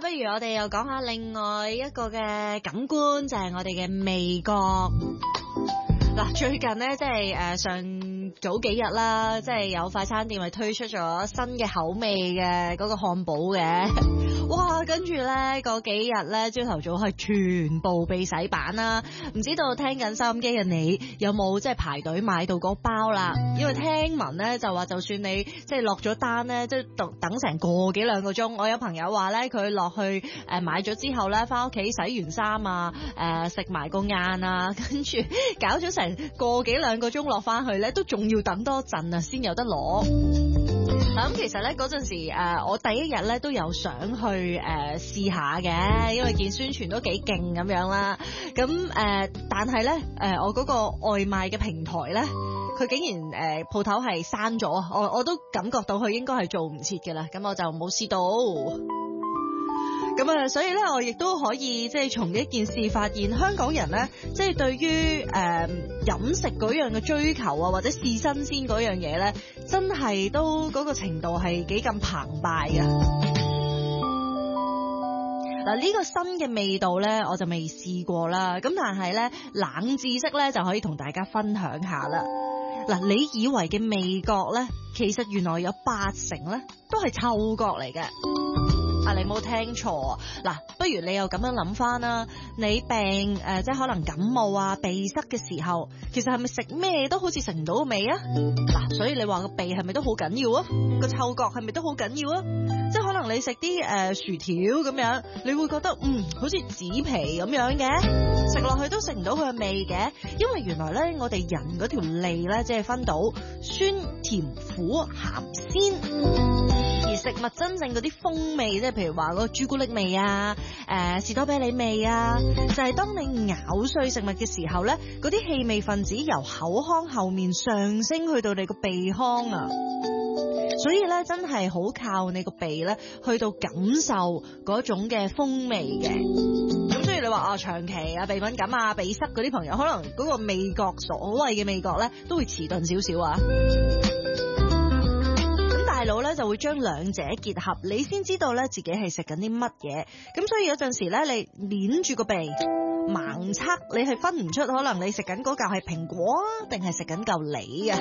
如我哋又講下另外一個嘅感官，就係我哋嘅味覺。嗱，最近咧即係上早幾日啦，即係有快餐店係推出咗新嘅口味嘅嗰個漢堡嘅，哇！跟住咧嗰幾日咧朝頭早係全部被洗版啦，唔知道聽緊收音機嘅你有冇即係排隊買到嗰包啦？因為聽聞咧就話，就算你即係落咗單咧，即係等成個幾兩個鐘。我有朋友話咧，佢落去買咗之後咧，翻屋企洗完衫啊，食埋個晏啊，跟住搞咗成個幾兩個鐘落翻去咧，都仲要等多陣啊，先有得攞。咁其實咧嗰陣時我第一日咧都有想去試下嘅，因為見宣傳都幾勁咁樣啦。咁但係咧我嗰個外賣嘅平台咧，佢竟然鋪頭係閂咗，我都感覺到佢應該係做唔切嘅啦。咁我就冇試到。咁啊，所以咧，我亦都可以即係從一件事發現，香港人咧，即係對於飲食嗰樣嘅追求啊，或者試新鮮嗰樣嘢咧，真係都嗰個程度係幾咁澎湃嘅。嗱，呢個新嘅味道咧，我就未試過啦。咁但係咧，冷知識咧就可以同大家分享下啦。嗱，你以為嘅味覺咧，其實原來有80%咧都係嗅覺嚟嘅。你冇聽錯啊！嗱，不如你又咁樣諗翻啦，你病即係可能感冒啊、鼻塞嘅時候，其實係咪食咩都好似食唔到個味啊？嗱，所以你話個鼻係咪都好緊要啊？個嗅覺係咪都好緊要啊？即係可能你食啲薯條咁樣，你會覺得好似紙皮咁樣嘅，食落去都食唔到佢嘅味嘅，因為原來咧我哋人嗰條脷咧即係分到酸、甜、苦、鹹、鮮。而食物真正嗰啲風味，即係譬如話嗰個朱古力味啊、士多啤梨味啊，就係當你咬碎食物嘅時候咧，嗰啲氣味分子由口腔後面上升去到你個鼻腔啊，所以咧真係好靠你個鼻咧去到感受嗰種嘅風味嘅。咁所以你話長期鼻敏感啊、鼻塞嗰啲朋友，可能嗰個味覺所謂嘅味覺咧都會遲鈍少少啊。大腦咧就會將兩者結合，你先知道咧自己係食緊啲乜嘢。咁所以有陣時咧，你捏住個鼻盲測，你係分唔出可能你食緊嗰嚿係蘋果啊，定係食緊嚿梨啊。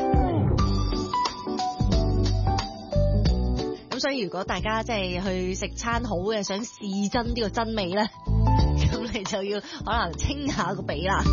咁所以如果大家即係去食餐好嘅，想試真呢個真味咧，咁你就要可能清下個鼻啦。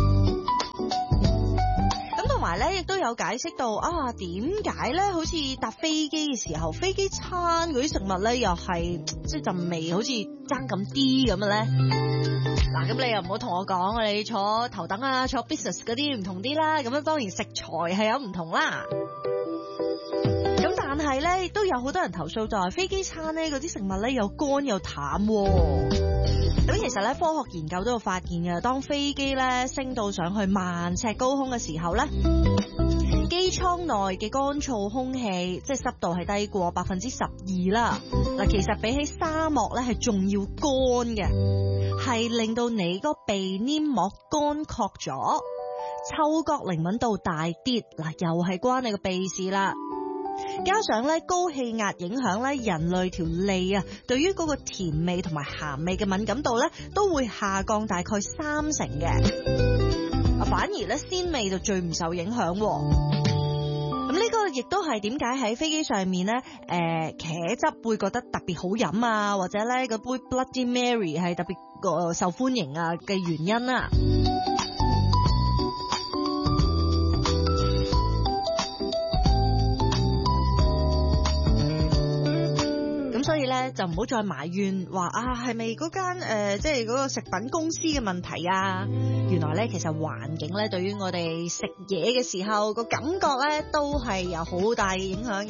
同埋咧，亦都有解釋到點解咧，好似搭飛機嘅時候，飛機餐嗰啲食物咧，又係即係陣味好似爭咁啲咁嘅咧。嗱，咁你又唔好同我講，你坐頭等啊，坐 business 嗰啲唔同啲啦。咁樣當然食材係有唔同啦。咁但係咧，都有好多人投訴就係飛機餐咧，嗰啲食物咧又乾又淡喎。咁其實咧，科學研究都有發現嘅，當飛機咧升到上去萬尺高空嘅時候咧，機艙內嘅乾燥空氣即係濕度係低過12%啦。嗱，其實比起沙漠咧係仲要乾嘅，係令到你個鼻黏膜乾涸咗，嗅覺靈敏度大跌。嗱，又係關你個鼻事啦。加上咧高氣壓影響咧人類條脷啊，對於嗰個甜味同埋鹹味嘅敏感度咧都會下降大概30%嘅，反而咧鮮味就最唔受影響。咁呢個亦都係點解喺飛機上面咧茄汁會覺得特別好飲啊，或者咧個杯 Bloody Mary 係特別受歡迎啊嘅原因啦。所以咧就唔好再埋怨話係咪嗰間即係嗰個食品公司嘅問題啊？原來咧其實環境咧對於我哋食嘢嘅時候個感覺咧都係有好大嘅影響嘅。